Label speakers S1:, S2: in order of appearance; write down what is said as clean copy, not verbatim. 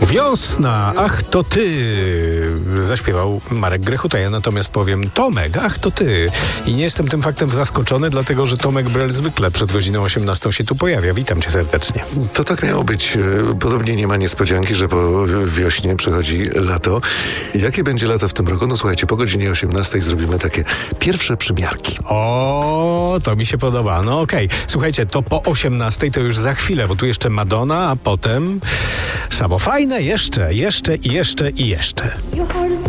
S1: Wiosna, ach to ty, zaśpiewał Marek Grechuta. Ja natomiast powiem Tomek, ach to ty. I nie jestem tym faktem zaskoczony, dlatego że Tomek Brel zwykle przed godziną 18 się tu pojawia. Witam cię serdecznie.
S2: To tak miało być. Podobnie nie ma niespodzianki, że po wiośnie przychodzi lato. Jakie będzie lato w tym roku? No słuchajcie, po godzinie 18 zrobimy takie pierwsze przymiarki.
S1: O, to mi się podoba. No okej. Słuchajcie, to po 18 to już za chwilę, bo tu jeszcze Madonna, a potem samo fajne, jeszcze.